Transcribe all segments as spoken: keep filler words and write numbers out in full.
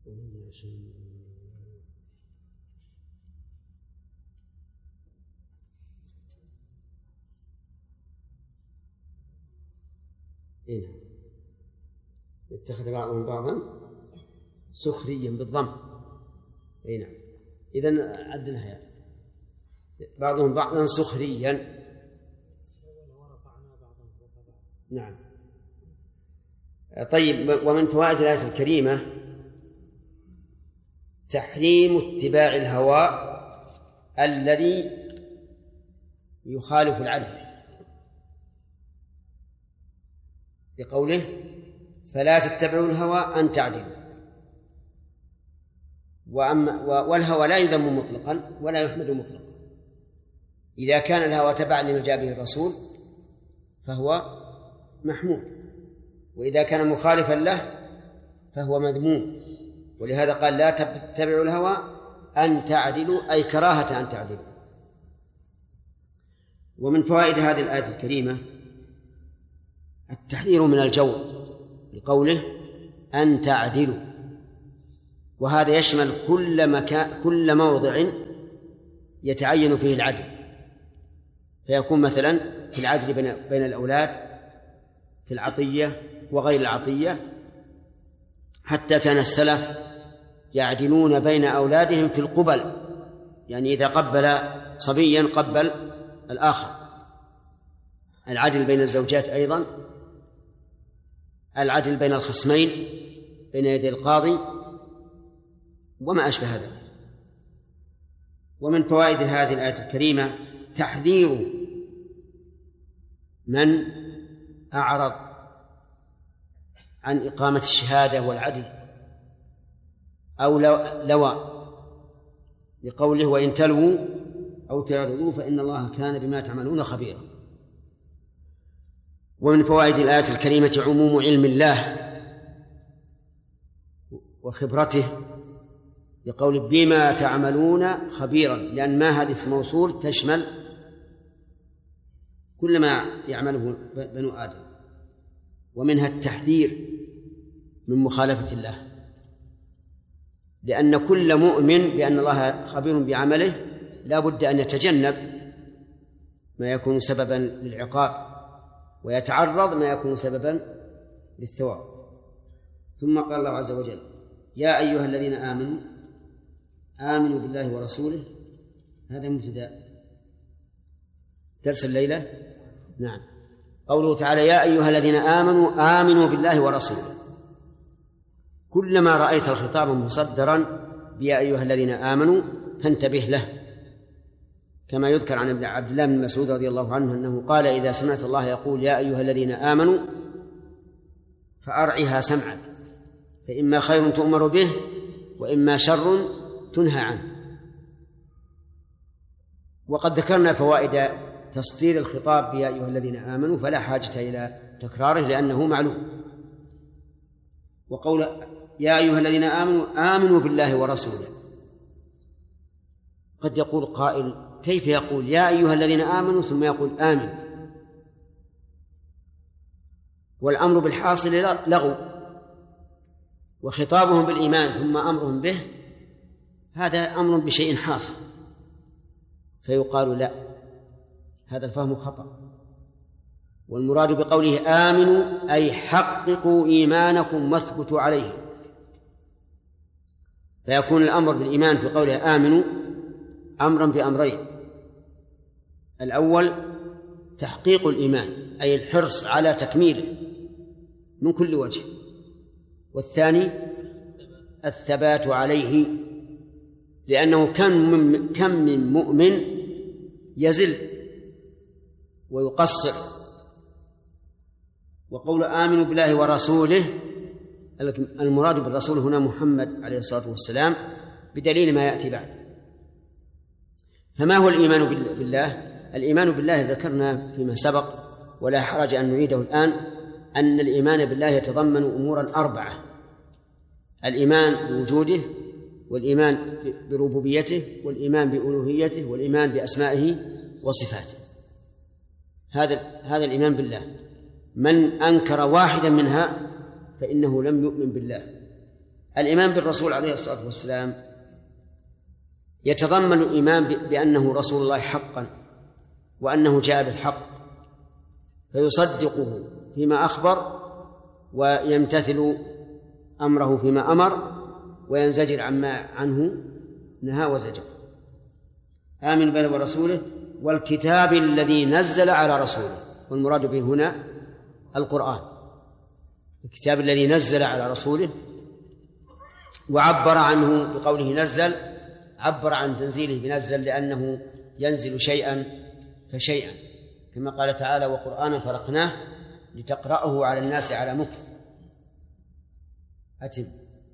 إيه؟ اتخذ بعضهم بعضا سخريا بالضم. اي نعم. اذن عدلها يعني. بعضهم بعضا سخريا. نعم. طيب، ومن فوائد الآية الكريمة تحريم اتباع الهوى الذي يخالف العدل، لقوله فلا تتبعوا الهوى أن تعدلوا. وأما والهوى لا يذم مطلقا ولا يحمد مطلقا. إذا كان الهوى تبعا لما جاء به الرسول فهو محمود، وإذا كان مخالفا له فهو مذموم. ولهذا قال لا تتبعوا الهوى أن تعدلوا، أي كراهة أن تعدلوا. ومن فوائد هذه الآية الكريمة التحذير من الجور، لقوله أن تعدلوا، وهذا يشمل كل مكان كل موضع يتعين فيه العدل، فيكون مثلا في العدل بين بين الأولاد، في العطية وغير العطية، حتى كان السلف يعدلون بين أولادهم في القبل، يعني إذا قبل صبيا قبل الآخر. العدل بين الزوجات أيضا، العدل بين الخصمين بين يدي القاضي، وما أشبه هذا. ومن فوائد هذه الآية الكريمة تحذير من أعرض عن إقامة الشهادة والعدل أو لوى، لقوله وإن تلووا أو تعرضوا فإن الله كان بما تعملون خبيرا. ومن فوائد الآية الكريمة عموم علم الله وخبرته، لقول بما تعملون خبيرا، لأن ما هذه اسم موصول تشمل كل ما يعمله بنو آدم. ومنها التحذير من مخالفة الله، لأن كل مؤمن بأن الله خبير بعمله لا بد أن يتجنب ما يكون سببا للعقاب ويتعرض ما يكون سببا للثواب. ثم قال الله عز وجل يا أيها الذين آمنوا آمنوا بالله ورسوله. هذا مبتدأ درس الليلة. نعم. قوله تعالى يا أيها الذين آمنوا آمنوا بالله ورسوله، كلما رأيت الخطاب مصدرا بيا أيها الذين آمنوا فانتبه له، كما يذكر عن عبد الله بن مسعود رضي الله عنه أنه قال إذا سمعت الله يقول يا أيها الذين آمنوا فأرعها سمعا، فإما خير تؤمر به وإما شر تنهى عنه. وقد ذكرنا فوائد تصدير الخطاب يا أيها الذين آمنوا، فلا حاجة إلى تكراره لأنه معلوم. وقول يا أيها الذين آمنوا آمنوا بالله ورسوله، قد يقول قائل كيف يقول يا أيها الذين آمنوا ثم يقول آمنوا؟ والأمر بالحاصل لغو، وخطابهم بالإيمان ثم أمرهم به هذا أمر بشيء حاصل، فيقال لا، هذا الفهم خطأ. والمراد بقوله آمنوا أي حققوا إيمانكم واثبتوا عليه، فيكون الأمر بالإيمان في قوله آمنوا أمرا بأمرين: الأول تحقيق الإيمان أي الحرص على تكميله من كل وجه، والثاني الثبات عليه، لأنه كم من, كم من مؤمن يزل ويقصر. وقول آمنوا بالله ورسوله، المراد بالرسول هنا محمد عليه الصلاة والسلام بدليل ما يأتي بعد. فما هو الإيمان بالله؟ الإيمان بالله ذكرنا فيما سبق ولا حرج أن نعيده الآن، أن الإيمان بالله يتضمن أمورا أربعة: الإيمان بوجوده، والإيمان بربوبيته، والإيمان بألوهيته، والإيمان بأسمائه وصفاته. هذا هذا الإيمان بالله. من أنكر واحدا منها فإنه لم يؤمن بالله، الإيمان بالرسول عليه الصلاة والسلام يتضمن الإيمان بأنه رسول الله حقا، وأنه جاء بالحق، فيصدقه فيما أخبر ويمتثل أمره فيما أمر وينزجر عما عنه نهى وزجر. آمن بالله ورسوله والكتاب الذي نزل على رسوله، والمراد به هنا القرآن، الكتاب الذي نزل على رسوله. وعبر عنه بقوله نزل، عبر عن تنزيله بنزل لأنه ينزل شيئا فشيئا، كما قال تعالى وقرآنا فرقناه لتقرأه على الناس على مكث. أتم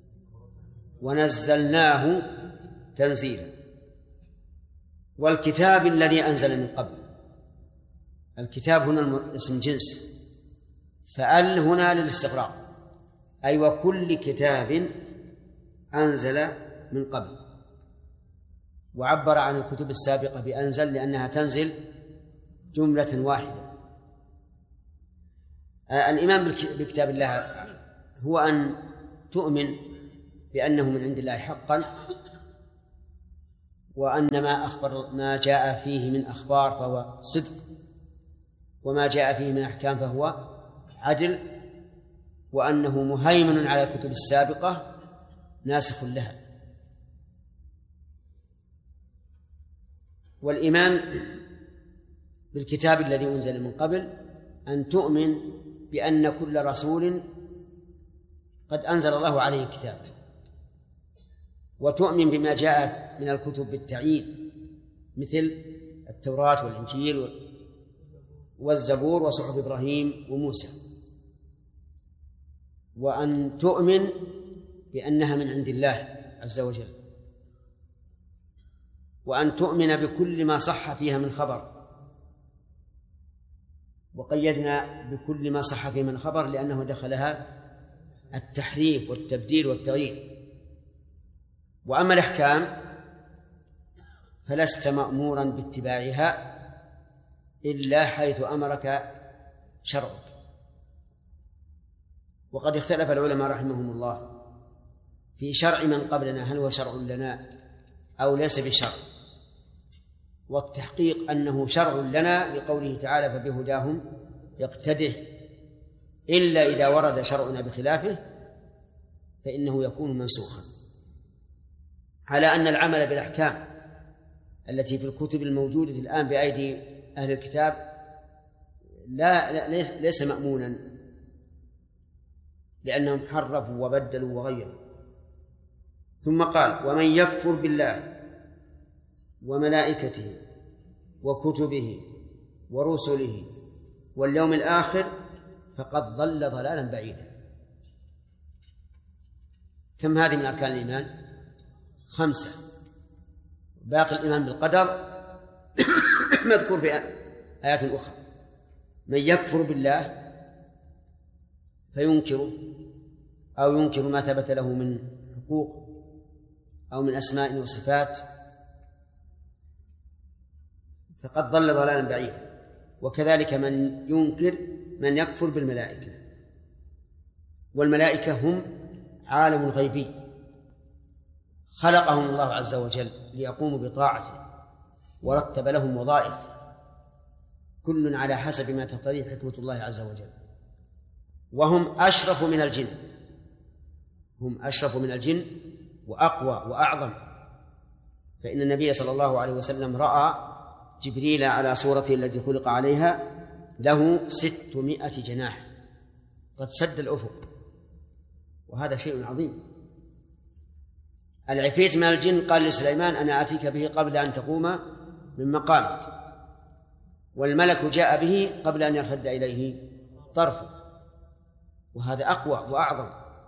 ونزلناه تنزيلا. والكتاب الذي أنزل من قبل، الكتاب هنا اسم جنس، فأل هنا للاستغراق، أي وكل كتاب أنزل من قبل. وعبر عن الكتب السابقة بأنزل لأنها تنزل جملة واحدة. الإيمان بكتاب الله هو أن تؤمن بأنه من عند الله حقا، وأن ما أخبر ما جاء فيه من أخبار فهو صدق، وما جاء فيه من أحكام فهو عدل، وأنه مهيمن على الكتب السابقة ناسخ لها. والإيمان بالكتاب الذي أنزل من قبل أن تؤمن بأن كل رسول قد أنزل الله عليه كتابا، وتؤمن بما جاء من الكتب بالتعيين مثل التوراة والإنجيل والزبور وصحف إبراهيم وموسى، وأن تؤمن بأنها من عند الله عز وجل، وأن تؤمن بكل ما صح فيها من خبر. وقيدنا بكل ما صح فيه من خبر لأنه دخلها التحريف والتبديل والتغيير. وأما الأحكام فلست مأمورا باتباعها إلا حيث أمرك شرعك. وقد اختلف العلماء رحمهم الله في شرع من قبلنا، هل هو شرع لنا أو ليس بشرع؟ والتحقيق أنه شرع لنا لقوله تعالى فبهداهم يقتده، إلا إذا ورد شرعنا بخلافه فإنه يكون منسوخا. على أن العمل بالأحكام التي في الكتب الموجودة الآن بأيدي أهل الكتاب لا, لا ليس, ليس مأمونا، لأنهم حرفوا وبدلوا وغيروا. ثم قال ومن يكفر بالله وملائكته وكتبه ورسله واليوم الآخر فقد ضل ضلالا بعيدا. كم هذه من أركان الإيمان؟ خمسة. باقي الإيمان بالقدر مذكور في آيات أخرى. من يكفر بالله فينكره أو ينكر ما ثبت له من حقوق أو من أسماء وصفات فقد ضل ضلالا بعيدا. وكذلك من ينكر من يكفر بالملائكة، والملائكة هم عالم غيبي خلقهم الله عز وجل ليقوموا بطاعته، ورتب لهم وظائف كل على حسب ما تقتضيه حكمة الله عز وجل، وهم أشرف من الجن، هم أشرف من الجن وأقوى وأعظم. فإن النبي صلى الله عليه وسلم رأى جبريل على صورته التي خلق عليها له ستمائة جناح قد سد الأفق، وهذا شيء عظيم. العفريت من الجن قال لسليمان أنا آتيك به قبل أن تقوم من مقامك، والملك جاء به قبل أن يرتد إليه طرفه، وهذا أقوى وأعظم.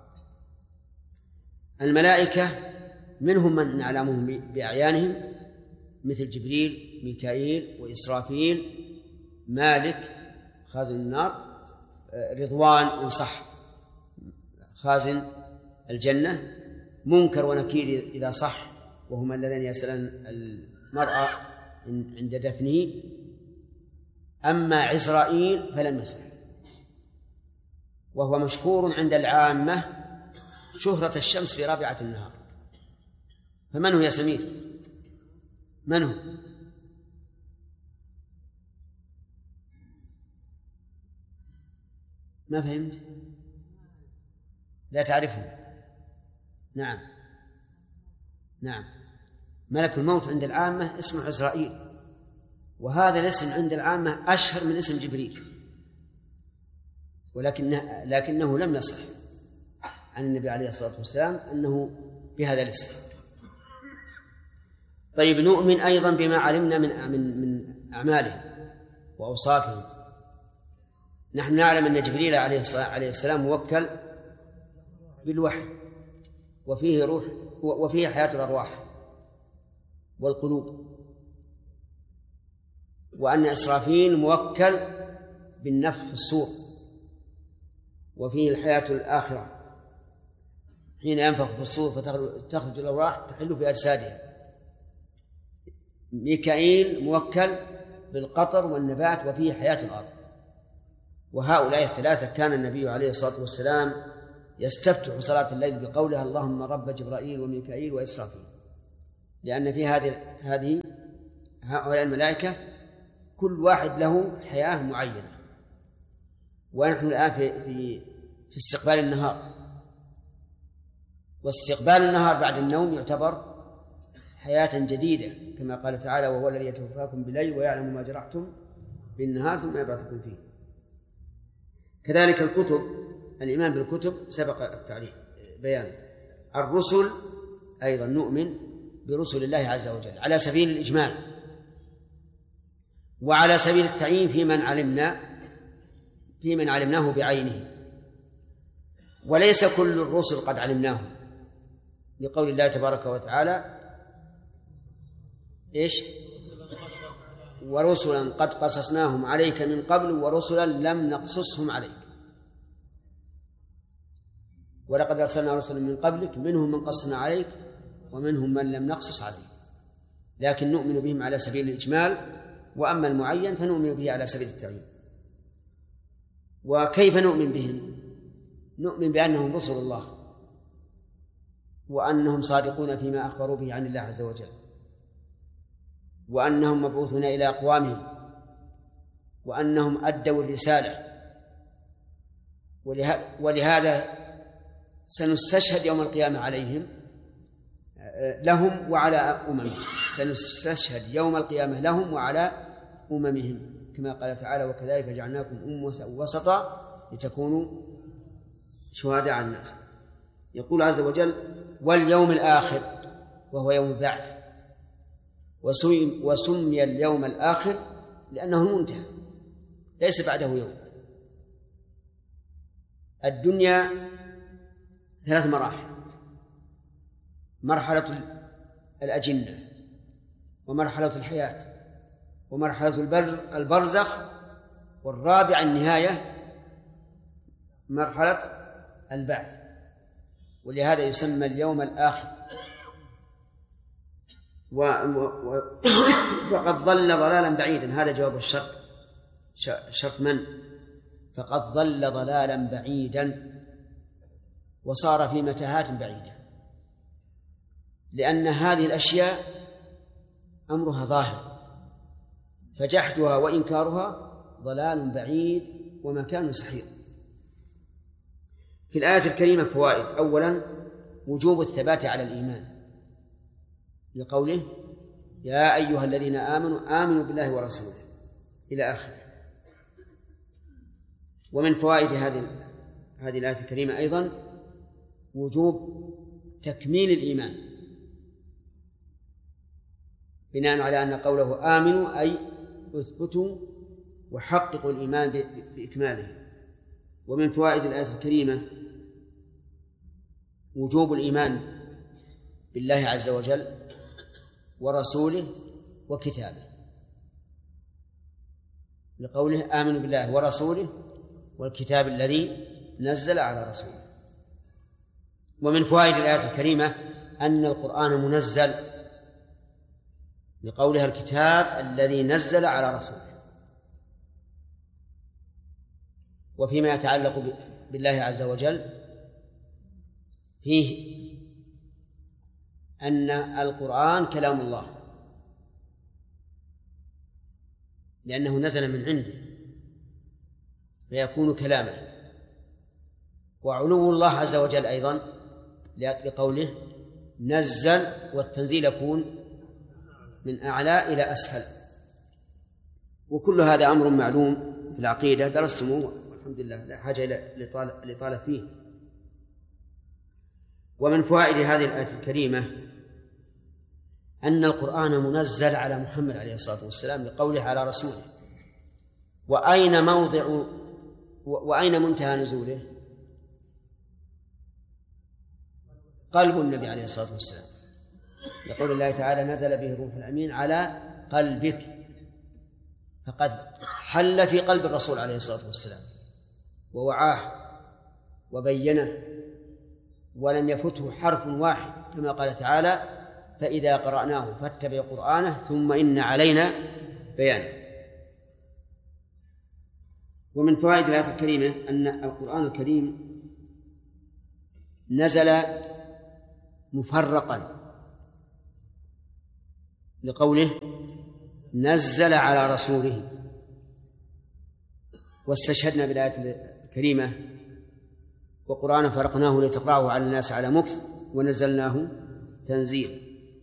الملائكة منهم من نعلمهم بأعيانهم مثل جبريل ميكائيل وإسرافيل مالك خازن النار، رضوان إن صح خازن الجنة، منكر ونكير إذا صح وهما الذين يسألن المرأة عند دفنه. أما عزرائيل فلم يسأل، وهو مشهور عند العامة شهرة الشمس في رابعة النهار. فمن هو يا سمير؟ من هو؟ ما فهمت؟ لا تعرفه؟ نعم نعم، ملك الموت عند العامة اسمه عزرائيل، وهذا الاسم عند العامة أشهر من اسم جبريل، ولكنه لكنه لم يصح عن النبي عليه الصلاة والسلام أنه بهذا الاسم. طيب، نؤمن أيضا بما علمنا من من من أعماله وأوصافه. نحن نعلم أن جبريل عليه السلام موكل بالوحي، وفيه روح وفيه حياة الأرواح والقلوب، وأن إسرافيل موكل بالنفخ في الصور، وفيه الحياة الآخرة حين ينفخ في الصور فتخرج الأرواح تحل في أجسادها. ميكائيل موكل بالقطر والنبات وفيه حياة الأرض. وهؤلاء الثلاثة كان النبي عليه الصلاة والسلام يستفتح صلاة الليل بقولها اللهم رب جبرائيل وميكائيل وإسرافيل، لأن في هذه هذه هؤلاء الملائكة كل واحد له حياة معينة. ونحن الآن في في في استقبال النهار، واستقبال النهار بعد النوم يعتبر حياة جديدة، كما قال تعالى وهو الذي يتوفاكم بالليل ويعلم ما جرحتم بالنهار ثم يبعثكم فيه. كذلك الكتب، الإيمان بالكتب سبق التعليق بيان. الرسل أيضا نؤمن برسل الله عز وجل على سبيل الإجمال وعلى سبيل التعيين في من علمنا في من علمناه بعينه، وليس كل الرسل قد علمناهم، لقول الله تبارك وتعالى إيش؟ ورسلا قد قصصناهم عليك من قبل ورسلا لم نقصصهم عليك، ولقد أرسلنا رسلا من قبلك منهم من قصصنا عليك ومنهم من لم نقصص عليك، لكن نؤمن بهم على سبيل الإجمال، وأما المعين فنؤمن به على سبيل التعيين. وكيف نؤمن بهم؟ نؤمن بأنهم رسل الله، وأنهم صادقون فيما أخبروا به عن الله عز وجل، وأنهم مبعوثون إلى أقوامهم، وأنهم أدوا الرسالة، ولهذا سنستشهد يوم القيامة عليهم لهم وعلى أممهم، سنستشهد يوم القيامة لهم وعلى أممهم، كما قال تعالى وكذلك جعلناكم أمة وسطا لتكونوا شهداء على الناس. يقول عز وجل واليوم الآخر وهو يوم البعث، وسمي اليوم الآخر لأنه المنتهى ليس بعده يوم. الدنيا ثلاث مراحل: مرحلة الأجنة، ومرحلة الحياة، ومرحلة البرزخ، والرابع النهاية مرحلة البعث، ولهذا يسمى اليوم الآخر. و... و... فقد ضل ضلالا بعيدا، هذا جواب الشرط، شرط من؟ فقد ضل ضلالا بعيدا وصار في متاهات بعيدة، لأن هذه الأشياء أمرها ظاهر، فجحدها وإنكارها ضلال بعيد ومكان سحيق. في الآية الكريمة فوائد: أولا وجوب الثبات على الإيمان، لقوله يا أيها الذين آمنوا آمنوا بالله ورسوله إلى آخره. ومن فوائد هذه هذه الآية الكريمة أيضا وجوب تكميل الإيمان، بناء على أن قوله آمنوا أي اثبتوا وحققوا الإيمان بإكماله. ومن فوائد الآية الكريمة وجوب الإيمان بالله عز وجل ورسوله وكتابه، لقوله آمنوا بالله ورسوله والكتاب الذي نزل على رسوله. ومن فوائد الآية الكريمة أن القرآن منزل، لقولها الكتاب الذي نزل على رسوله. وفيما يتعلق بالله عز وجل فيه أن القرآن كلام الله لأنه نزل من عنده فيكون كلاما، وعلو الله عز وجل أيضا لقوله نزل، والتنزيل يكون من أعلى إلى أسفل. وكل هذا أمر معلوم في العقيدة درستموه والحمد لله، لا حاجة لطالب فيه. ومن فوائد هذه الآية الكريمة أن القرآن منزل على محمد عليه الصلاة والسلام لقوله على رسوله. وأين موضع وأين منتهى نزوله؟ قلب النبي عليه الصلاة والسلام، يقول الله تعالى نزل به الروح الأمين على قلبك، فقد حل في قلب الرسول عليه الصلاة والسلام ووعاه وبينه، ولم يفته حرف واحد، كما قال تعالى فإذا قرأناه فاتبع قرآنه ثم إن علينا بيانه. ومن فوائد الآية الكريمة أن القرآن الكريم نزل مفرقا لقوله نزل على رسوله، واستشهدنا بالآية الكريمة وقرآن فرقناه لتقرأه على الناس على مكث ونزلناه تنزيلا.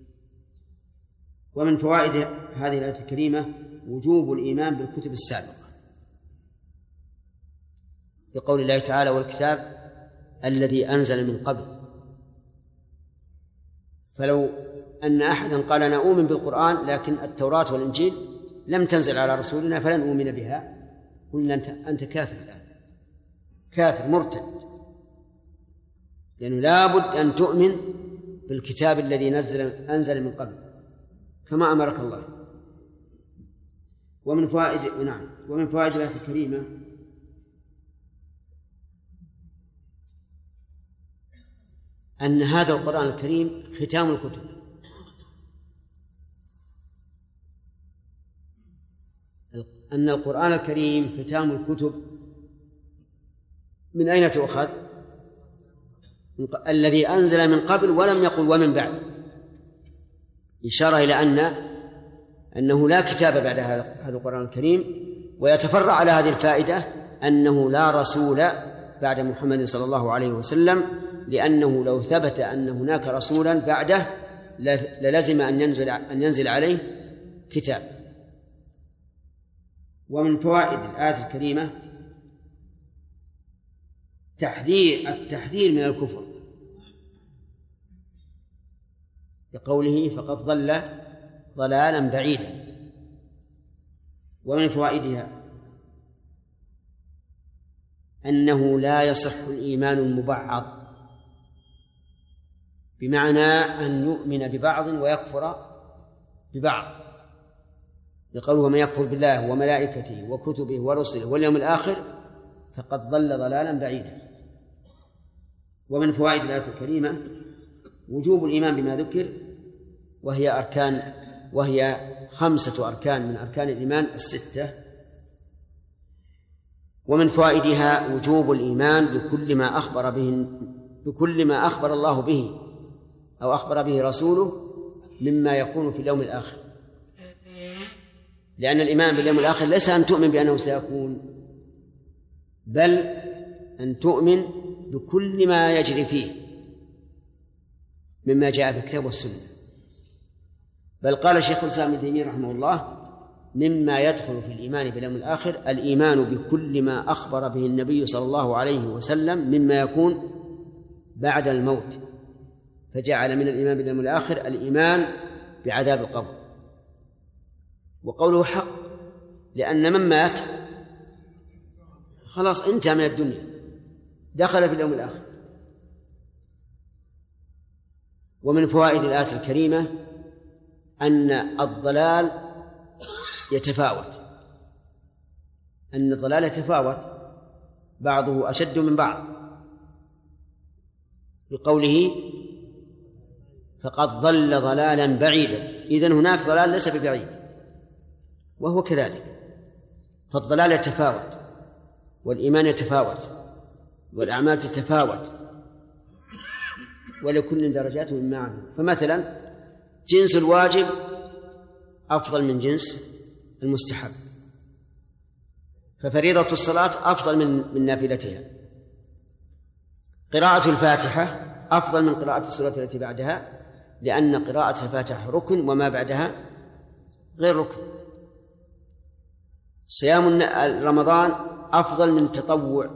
ومن فوائد هذه الآية الكريمة وجوب الإيمان بالكتب السابقة بقول الله تعالى والكتاب الذي أنزل من قبل. فلو أن أحدا قال أنا أؤمن بالقرآن لكن التوراة والإنجيل لم تنزل على رسولنا فلن أؤمن بها، قلنا أنت, أنت كافر الآن، كافر مرتد، لأنه لابد أن تؤمن بالكتاب الذي نزل أنزل من قبل كما أمرك الله. ومن فوائد نعم ومن فوائد الآية الكريمة أن هذا القرآن الكريم ختام الكتب، أن القرآن الكريم ختام الكتب. من أين تؤخذ؟ الذي أنزل من قبل ولم يقل ومن بعد، إشارة إلى أن أنه لا كتاب بعد هذا القرآن الكريم. ويتفرع على هذه الفائدة أنه لا رسول بعد محمد صلى الله عليه وسلم، لأنه لو ثبت أن هناك رسولا بعده للزم أن ينزل أن ينزل عليه كتاب. ومن فوائد الآية الكريمة تحذير التحذير من الكفر بقوله فقد ضل ضلالا بعيدا. ومن فوائدها أنه لا يصح الإيمان المبعض، بمعنى أن يؤمن ببعض ويكفر ببعض، لقوله ومن يكفر بالله وملائكته وكتبه ورسله واليوم الآخر فقد ضل ضلالا بعيدا. ومن فوائد الآية الكريمة وجوب الإيمان بما ذكر، وهي أركان وهي خمسة أركان من أركان الإيمان الستة. ومن فوائدها وجوب الإيمان بكل ما أخبر به بكل ما أخبر الله به أو أخبر به رسوله مما يكون في اليوم الآخر، لأن الإيمان باليوم الآخر ليس أن تؤمن بأنه سيكون، بل أن تؤمن بكل ما يجري فيه مما جاء في الكتاب والسنة. بل قال شيخ الإسلام ابن تيمية رحمه الله مما يدخل في الإيمان باليوم الآخر الإيمان بكل ما أخبر به النبي صلى الله عليه وسلم مما يكون بعد الموت، فجعل من الإيمان باليوم الآخر الإيمان بعذاب القبر. وقوله حق لأن من مات خلاص انتهى من الدنيا، دخل في اليوم الآخر. ومن فوائد الآية الكريمة أن الضلال يتفاوت أن الضلال يتفاوت بعضه أشد من بعض، بقوله فقد ضل ضلالا بعيدا، إذن هناك ضلال ليس ببعيد، وهو كذلك. فالضلال يتفاوت والإيمان يتفاوت والأعمال تتفاوت، ولكل درجات مما عملوا. فمثلا جنس الواجب أفضل من جنس المستحب، ففريضة الصلاة أفضل من من نافلتها، قراءة الفاتحة أفضل من قراءة السورة التي بعدها، لأن قراءة الفاتحة ركن وما بعدها غير ركن. صيام رمضان أفضل من تطوع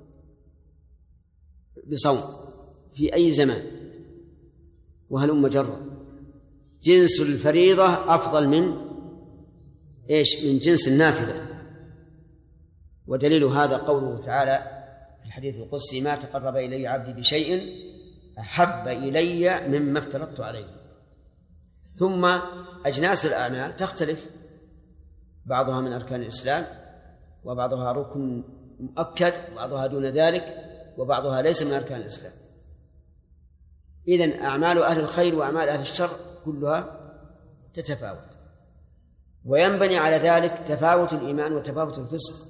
بصوم في أي زمان، وهلم جرا. جنس الفريضة أفضل من إيش؟ من جنس النافلة. ودليل هذا قوله تعالى في الحديث القدسي: ما تقرب إلي عبدي بشيء أحب إلي مما افترضت عليه. ثم أجناس الأعمال تختلف، بعضها من أركان الإسلام، وبعضها ركن مؤكد، وبعضها دون ذلك، وبعضها ليس من أركان الإسلام. إذن أعمال أهل الخير وأعمال أهل الشر كلها تتفاوت، وينبني على ذلك تفاوت الإيمان وتفاوت الفسق،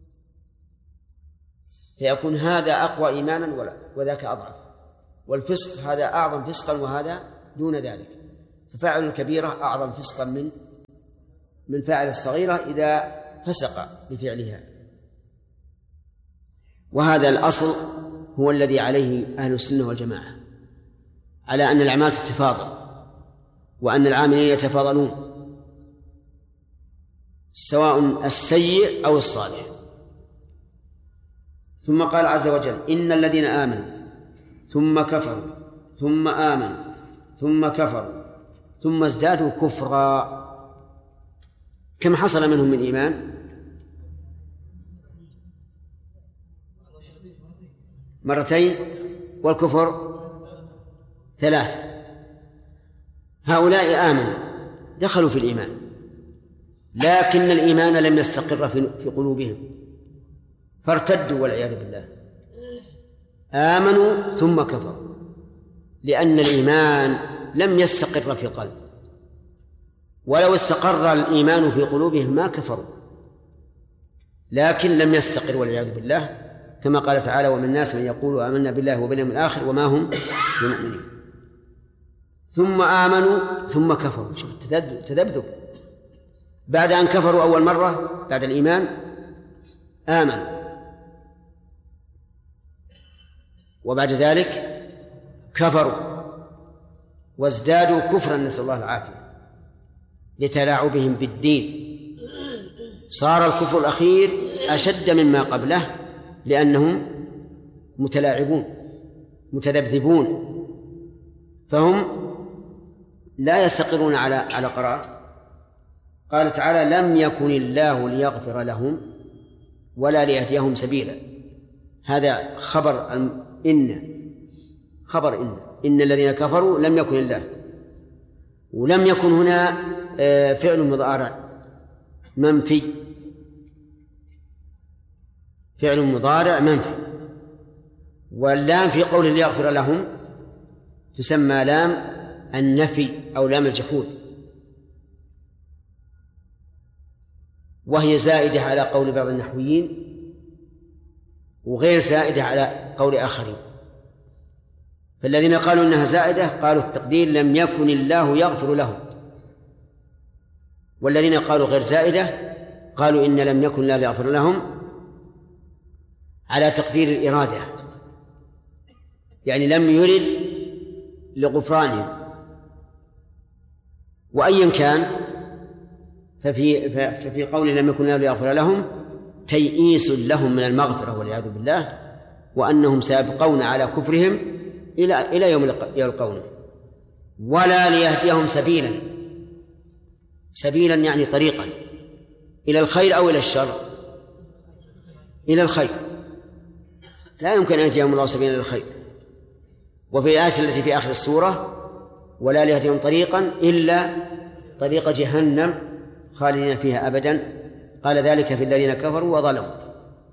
فيكون هذا أقوى إيمانا وذاك أضعف، والفسق هذا أعظم فسقا وهذا دون ذلك. ففاعل الكبيرة أعظم فسقا من من فاعل الصغيرة إذا فسق بفعلها. وهذا الأصل هو الذي عليه أهل السنة والجماعة، على أن الأعمال تتفاضل، وأن العاملين يتفاضلون، سواء السيء أو الصالح. ثم قال عز وجل: إن الذين آمنوا ثم كفروا ثم آمنوا ثم كفروا ثم ازدادوا كفرا. كم حصل منهم من إيمان؟ مرتين، والكفر ثلاث. هؤلاء آمنوا دخلوا في الإيمان، لكن الإيمان لم يستقر في قلوبهم فارتدوا والعياذ بالله. آمنوا ثم كفروا، لأن الإيمان لم يستقر في القلب، ولو استقر الإيمان في قلوبهم ما كفروا، لكن لم يستقر والعياذ بالله، كما قال تعالى: ومن الناس من يقول آمنا بالله وباليوم الآخر وما هم بمؤمنين. ثم آمنوا ثم كفروا. شوف تذبذب، بعد أن كفروا أول مرة بعد الإيمان آمنوا، وبعد ذلك كفروا وازدادوا كفرا، نسأل الله العافية، لتلاعبهم بالدين. صار الكفر الأخير أشد مما قبله، لأنهم متلاعبون متذبذبون، فهم لا يستقرون على على قرار. قال تعالى: لم يكن الله ليغفر لهم ولا ليهديهم سبيلا. هذا خبر إن خبر إن إن الذين كفروا لم يكن الله، ولم يكن هنا فعل مضارع منفي، فعل مضارع منفي. واللام في قول ليغفر لهم تسمى لام النفي أو لام الجحود، وهي زائدة على قول بعض النحويين وغير زائدة على قول آخرين. فالذين قالوا إنها زائدة قالوا التقدير لم يكن الله يغفر لهم، والذين قالوا غير زائدة قالوا إن لم يكن الله يغفر لهم على تقدير الإرادة، يعني لم يرد لغفرانهم. وأيا كان ففي, ففي قول لم يكن الله ليغفر لهم تيئيس لهم من المغفرة والعياذ بالله، وأنهم سيبقون على كفرهم إلى إلى يوم يلقونه. ولا ليهديهم سبيلا، سبيلا يعني طريقا إلى الخير أو إلى الشر، إلى الخير، لا يمكن أن يهديهم الله سبيلا إلى الخير. وفي الآية التي في آخر السورة: ولا ليهديهم طريقا إلا طريق جهنم خالدين فيها أبدا، قال ذلك في الذين كفروا وظلموا.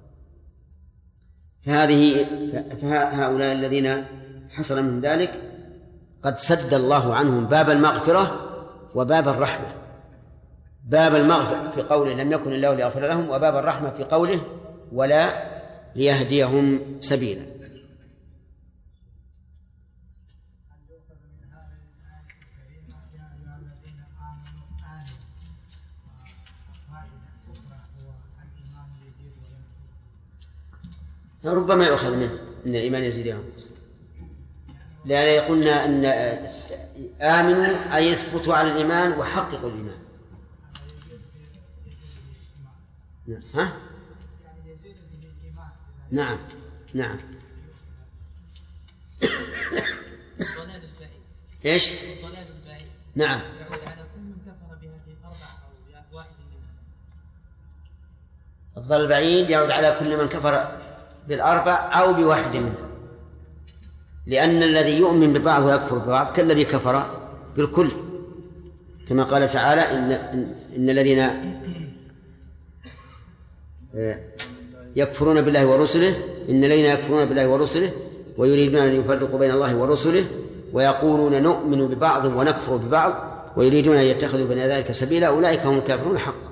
فهذه فهؤلاء الذين حصل من ذلك قد سد الله عنهم باب المغفرة وباب الرحمة. باب المغفرة في قوله لم يكن الله ليغفر لهم، وباب الرحمة في قوله ولا ليهديهم سبيلا. ربما يؤخذ منه أن الإيمان يزيد وينقص، لأن قلنا أن آمنوا أي يثبتوا على الإيمان وحققوا الإيمان. ها؟ نعم نعم. إيش؟ نعم. الضلال البعيد يعود على كل من كفر بالأربع أو بواحد منها، لأن الذي يؤمن ببعض ويكفر ببعض كالذي كفر بالكل، كما قال تعالى إن, إن الذين يكفرون بالله ورسله إن الذين يكفرون بالله ورسله ويريدون أن يفرقوا بين الله ورسله ويقولون نؤمن ببعض ونكفر ببعض ويريدون أن يتخذوا بين ذلك سبيلا أولئك هم الكافرون حقا.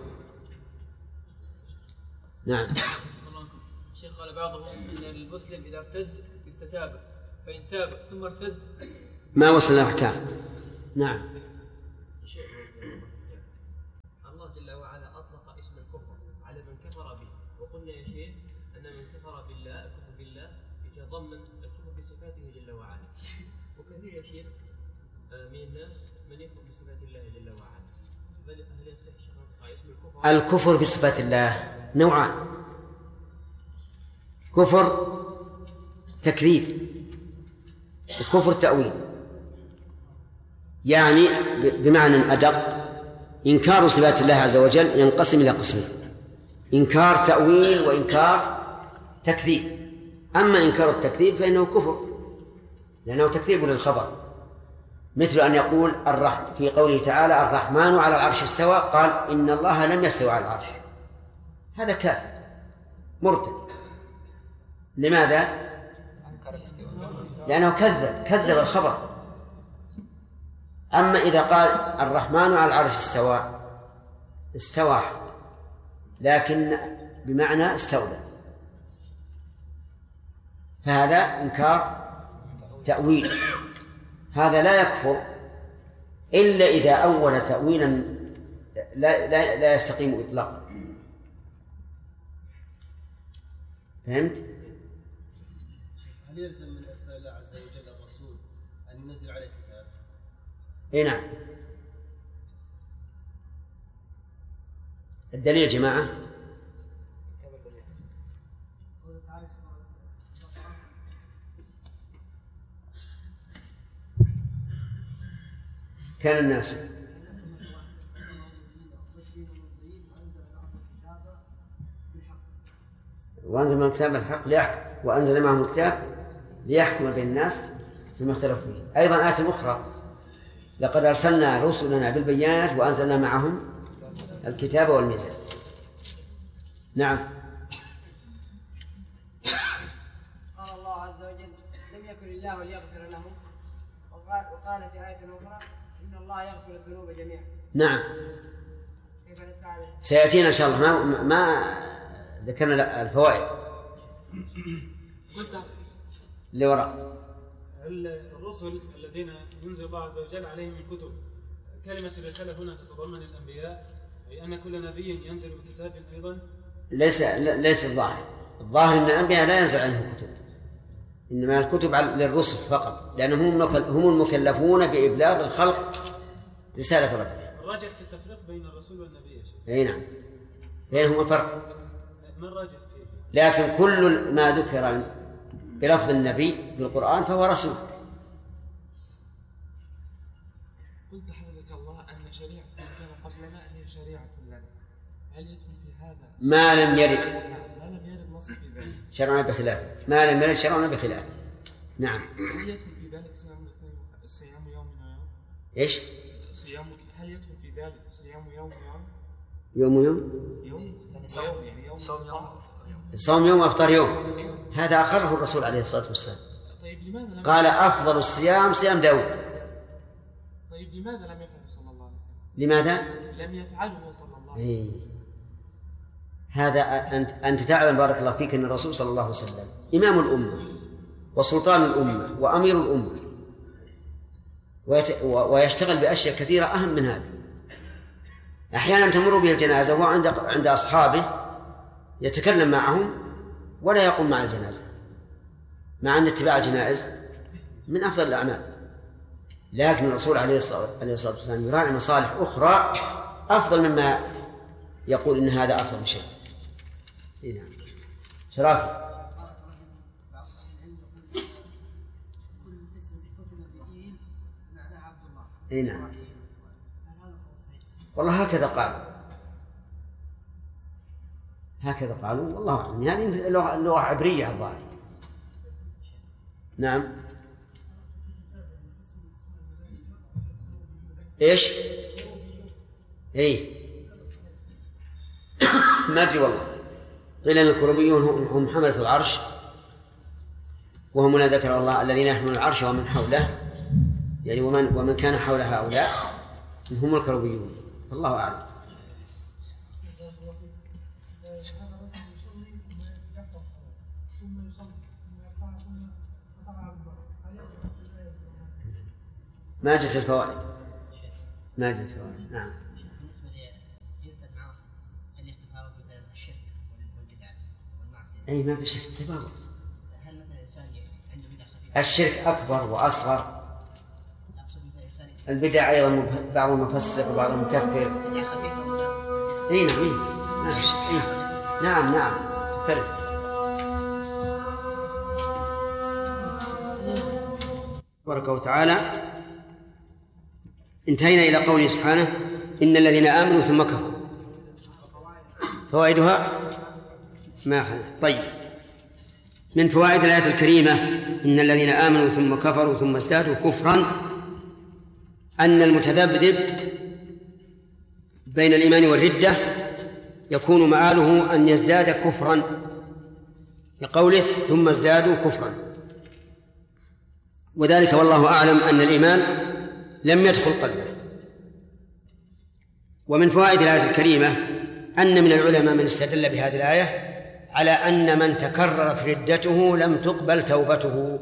نعم. شيخ قال بعضهم أن المسلم إذا ارتد استتاب، فإن تاب ثم ارتد ما وصل الأحكام. نعم. الله جل وعلا أطلق اسم الكفر على من كفر به، وقلنا يا شيخ أن من كفر بالله الكفر بالله يتضمن الكفر بصفاته جل وعلا، وكثير يا شيخ من الناس من يكفر بصفات الله جل وعلا، هل يصح شيخ اسم الكفر؟ الكفر بصفات الله نوعان: كفر تكذيب وكفر تأويل. يعني بمعنى أدق إنكار صفات الله عز وجل ينقسم إلى قسمين: إنكار تأويل وإنكار تكذيب. أما إنكار التكذيب فإنه كفر لأنه تكذيب للخبر، مثل أن يقول الرحم في قوله تعالى الرحمن على العرش استوى، قال إن الله لم يستوى على العرش، هذا كافر مرتد. لماذا؟ لأنه كذب كذب الخبر. أما إذا قال الرحمن على العرش استوى، استوى لكن بمعنى استولى، فهذا إنكار تأويل. هذا لا يكفر إلا إذا أول تأويلا لا, لا, لا يستقيم إطلاقا. فهمت؟ هل يلزم من إرسال الله عز وجل الرسول أن ينزل عليه كتاب؟ إيه نعم. الدليل يا جماعة كان الناس وأنزل من الكتاب الحق ليحكم وأنزل معهم الكتاب ليحكم بين الناس فيما اختلفوا فيه. أيضا آية أخرى: لقد أرسلنا رسلنا بالبينات وأنزلنا معهم الكتاب والميزان. نعم. قال الله عز وجل: لم يكن الله ليغفر لهم، وقال في آية أخرى: إن الله يغفر الذنوب جميعا. نعم. سيأتينا إن شاء الله ما, ما ذكرنا الفوائد اللي وراء. الرسل الذين ينزل الله عز وجل عليهم الكتب، كلمة الرسالة هنا تتضمن الأنبياء، أي أن كل نبي ينزل بكتاب أيضا؟ ليس ليس الظاهر. الظاهر أن الأنبياء لا ينزل عليهم كتب، إنما الكتب للرسل فقط، لأنهم هم المكلفون بإبلاغ الخلق رسالة ربهم. الراجح في التفريق بين الرسول والنبي يا شيخ. أي نعم، بينهما فرق. ما الراجح فيه؟ لكن كل ما ذكر بلفظ النبي في القرآن فهو رسول. قلت حفظك الله أن شريعة كان قبلنا هي شريعة لنا، هل يدخل في هذا ما لم يرد؟ ما لم يرد نص في ذلك شرعنا بخلاف ما لم يرد شرعنا بخلاف. نعم. هل يدخل في ذلك صيام صيام يوم ويوم؟ ايش؟ صيام هل يدخل في ذلك صيام يوم ويوم؟ يوم يوم؟ يوم يعني صوم يعني يوم صوم يوم صوم يوم وافطار يوم، هذا أقره الرسول عليه الصلاة والسلام. طيب لماذا لم قال أفضل الصيام صيام داود. طيب لماذا لم يفعله صلى الله عليه وسلم؟ لماذا؟ لم يفعله صلى الله عليه إيه. وسلم. هذا أنت أنت تعلم بارك الله فيك أن الرسول صلى الله عليه وسلم إمام الأمة وسلطان الأمة وأمير الأمة، ويشتغل بأشياء كثيرة أهم من هذا. أحيانا تمر به الجنازة وهو عند عند أصحابه يتكلم معهم ولا يقوم مع الجنازة، مع أن اتباع الجنائز من أفضل الأعمال، لكن الرسول عليه الصلاة والسلام يراعي مصالح أخرى أفضل مما يقول إن هذا أفضل شيء. نعم. شرافي. اي نعم، والله هكذا قالوا، هكذا قالوا والله أعلم. هذه اللغة عبرية الظاهر. نعم. ايش؟ اي ما ادري والله. قيل ان الكروبيون هم حملة العرش، وهم الذين ذكر الله الذين يحملون العرش ومن حوله، يعني ومن ومن كان حول هؤلاء هم الكروبيون. الله أعلم. ما جت الفوائد، ما جت الفوائد. نعم. بالنسبة لجنس المعاصي هل يتفاوت مثلا الشرك والبدع والمعصية؟ أي ما في شك تفاوت. هل مثلا الإنسان عنده بدعة خفيفة؟ الشرك أكبر وأصغر. البدع أيضا بعضهم مفسق وبعضهم مكفر. اي نعم، ما في شك. نعم نعم تختلف. تبارك وتعالى. انتهينا إلى قوله سبحانه إن الذين آمنوا ثم كفروا. فوائدها ما أخذ. طيب، من فوائد الآية الكريمة إن الذين آمنوا ثم كفروا ثم ازدادوا كفرا أن المتذبذب بين الإيمان والردة يكون مآله أن يزداد كفرا، لقوله ثم ازدادوا كفرا، وذلك والله أعلم أن الإيمان لم يدخل قلبه. ومن فوائد الآية الكريمة أن من العلماء من استدل بهذه الآية على أن من تكررت ردته لم تقبل توبته.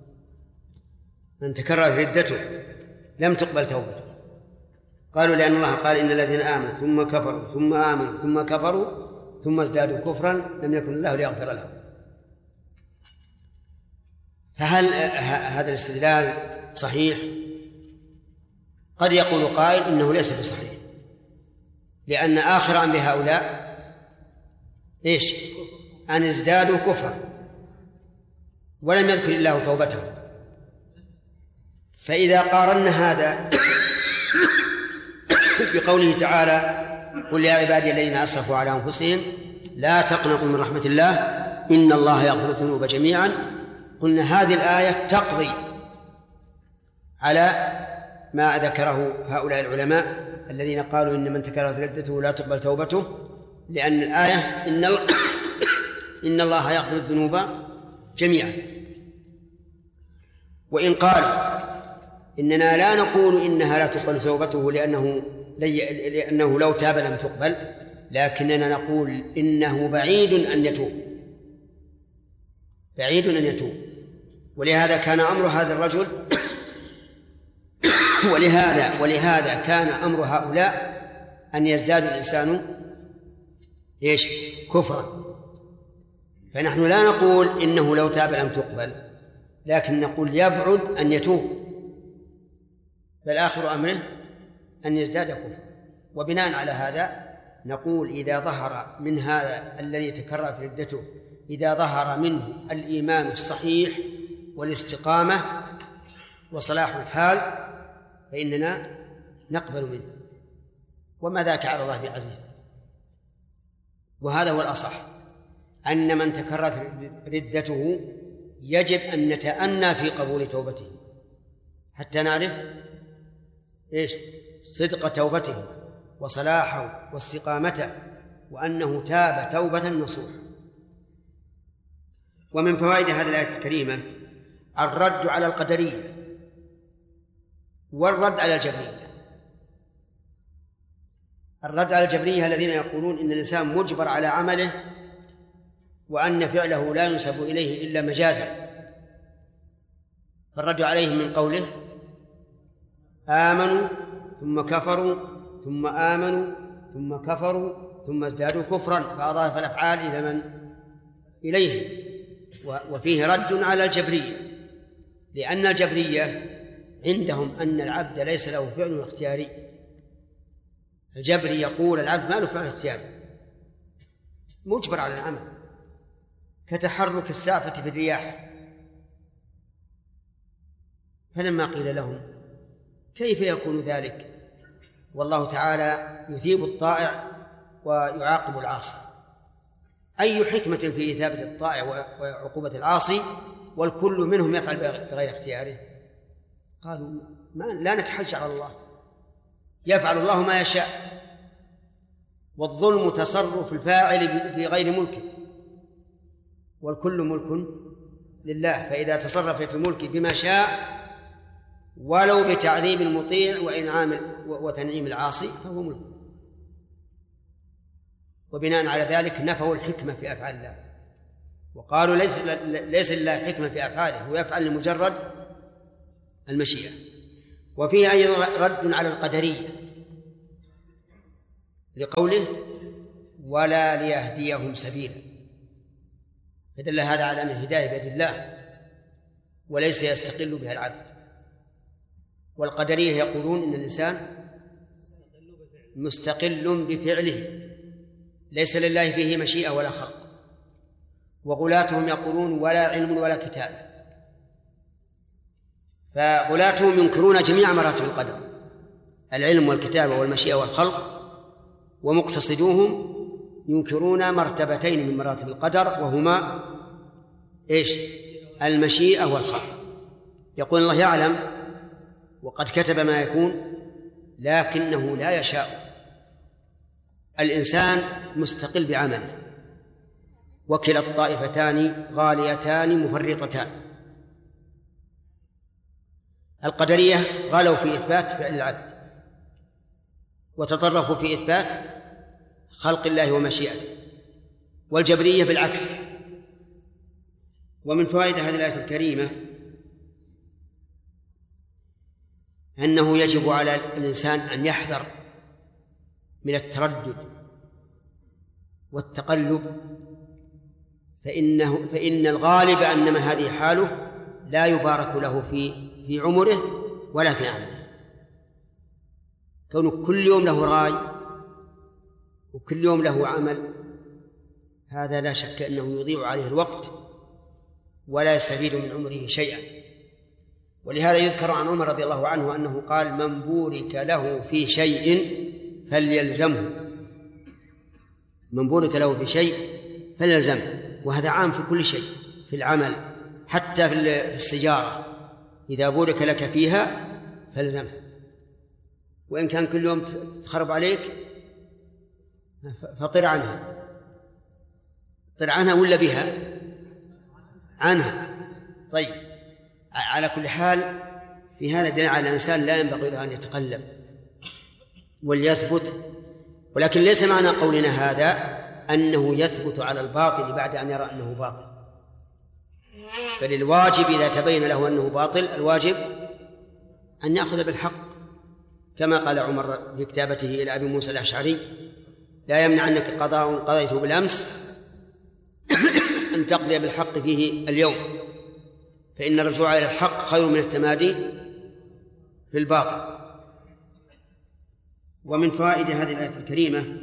من تكررت ردته لم تقبل توبته. قالوا لأن الله قال إن الذين آمنوا ثم كفروا ثم آمنوا ثم كفروا ثم ازدادوا كفرا لم يكن الله ليغفر لهم. فهل هذا الاستدلال صحيح؟ قد يقول قائل إنه ليس بصحيح، لأن آخر أمر هؤلاء إيش؟ أن ازدادوا كفرا ولم يذكر الله توبتهم. فإذا قارنا هذا بقوله تعالى قل يا عبادي الذين أسرفوا على أنفسهم لا تقنطوا من رحمة الله إن الله يغفر الذنوب جميعا، قلنا هذه الآية تقضي على ما ذكره هؤلاء العلماء الذين قالوا إن من تكررت ردته لا تقبل توبته، لأن الآية إن إن الله يغفر الذنوب جميعا. وإن قالوا إننا لا نقول إنها لا تقبل توبته لأنه, لأنه لو تاب لم تقبل، لكننا نقول إنه بعيد أن يتوب، بعيد أن يتوب. ولهذا كان أمر هذا الرجل ولهذا ولهذا كان أمر هؤلاء أن يزداد الإنسان إيش؟ كفرا. فنحن لا نقول إنه لو تاب لم تقبل، لكن نقول يبعد أن يتوب، بل آخر أمره أن يزداد كفرا. وبناء على هذا نقول إذا ظهر من هذا الذي تكررت ردته إذا ظهر منه الإيمان الصحيح والاستقامة وصلاح الحال فإننا نقبل منه، وما ذاك على الله بعزيز. وهذا هو الأصح، أن من تكررت ردته يجب أن نتأنى في قبول توبته حتى نعرف إيش؟ صدق توبته وصلاحه واستقامته، وأنه تاب توبة نصوحا. ومن فوائد هذه الآية الكريمة الرد على القدرية والرد على الجبرية. الرد على الجبرية الذين يقولون إن الإنسان مجبر على عمله وأن فعله لا ينسب إليه إلا مجازا، فالرد عليهم من قوله آمنوا ثم كفروا ثم آمنوا ثم كفروا ثم ازدادوا كفرا، فأضاف الأفعال إلى من؟ إليه. وفيه رد على الجبرية، لأن الجبرية عندهم أن العبد ليس له فعل اختياري. الجبري يقول العبد ما له فعل اختياري، مجبر على العمل، كتحرك السافة في الرياح. فلما قيل لهم كيف يكون ذلك والله تعالى يثيب الطائع ويعاقب العاصي، أي حكمة في إثابة الطائع وعقوبة العاصي والكل منهم يفعل بغير اختياره؟ قالوا ما لا نتحجر على الله، يفعل الله ما يشاء، والظلم تصرف الفاعل في غير ملكه، والكل ملك لله، فإذا تصرف في ملكه بما شاء ولو بتعذيب المطيع وإنعام وتنعيم العاصي فهو ملك. وبناء على ذلك نفوا الحكمة في أفعال الله، وقالوا ليس ليس لله حكمة في أفعاله، هو يفعل لمجرد المشيئة. وفيه أيضا رد على القدرية لقوله ولا ليهديهم سبيلا، فدل هذا على أن الهداية بيد الله وليس يستقل بها العبد. والقدرية يقولون إن الإنسان مستقل بفعله ليس لله فيه مشيئة ولا خلق. وغلاتهم يقولون ولا علم ولا كتابة، فغلاتهم ينكرون جميع مراتب القدر، العلم والكتابة والمشيئة والخلق، ومقتصدوهم ينكرون مرتبتين من مراتب القدر وهما إيش؟ المشيئة والخلق. يقول الله يعلم وقد كتب ما يكون لكنه لا يشاء. الإنسان مستقل بعمله، وكلا الطائفتان غاليتان مفرطتان. القدرية غلوا في إثبات فعل العبد وتطرفوا في إثبات خلق الله ومشيئته، والجبرية بالعكس. ومن فوائد هذه الآية الكريمة أنه يجب على الإنسان أن يحذر من التردد والتقلب، فإنه فإن الغالب أن ما هذه حاله لا يبارك له في في عمره ولا في عمله. كونه كل يوم له راي وكل يوم له عمل، هذا لا شك أنه يضيع عليه الوقت ولا يستفيد من عمره شيئا. ولهذا يذكر عن عمر رضي الله عنه أنه قال من بورك له في شيء فليلزمه، من بورك له في شيء فليلزمه. وهذا عام في كل شيء، في العمل حتى في السيارة، إذا بورك لك فيها فلزمها، وإن كان كل يوم تخرب عليك فطر عنها، طر عنها ولا بها عنها. طيب، على كل حال في هذا دليل على الإنسان لا ينبغي له أن يتقلب وليثبت. ولكن ليس معنى قولنا هذا أنه يثبت على الباطل بعد أن يرى أنه باطل، بل الواجب إذا تبين له أنه باطل الواجب أن يأخذ بالحق، كما قال عمر في كتابته إلى أبي موسى الأشعري لا يمنعنك قضاء قضيته بالأمس أن تقضي بالحق فيه اليوم، فإن الرجوع إلى الحق خير من التمادي في الباطل. ومن فوائد هذه الآية الكريمة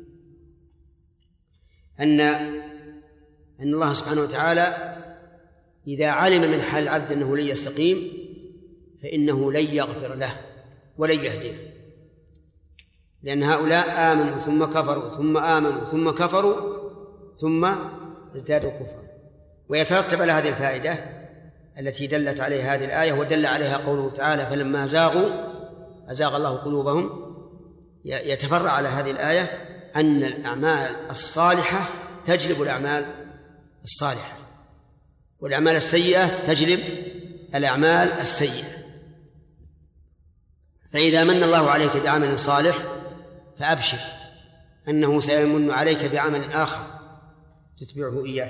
أن أن الله سبحانه وتعالى إذا علم من حال العبد أنه لن يستقيم فإنه لن يغفر له ولن يهديه، لأن هؤلاء آمنوا ثم كفروا ثم آمنوا ثم كفروا ثم ازدادوا كفرا. ويترتب على هذه الفائدة التي دلت عليها هذه الآية ودل عليها قوله تعالى فلما زاغوا أزاغ الله قلوبهم، يتفرع على هذه الآية أن الأعمال الصالحة تجلب الأعمال الصالحة، والأعمال السيئة تجلب الأعمال السيئة. فإذا من الله عليك بعمل صالح فأبشر أنه سيمن عليك بعمل آخر تتبعه إياه.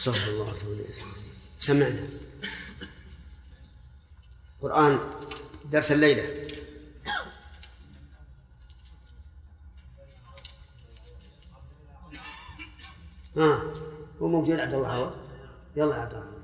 صلى الله عليه وسلم. سمعنا قرآن درس الليلة. ها هو موجود عبد الله؟ يلا عبد الله.